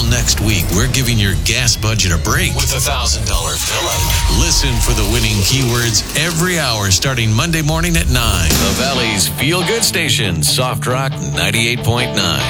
next week, we're giving your gas budget a break with a $1,000 fill-up. Listen for the winning keywords every hour starting Monday morning at 9. The Valley's feel-good station, Soft Rock 98.9.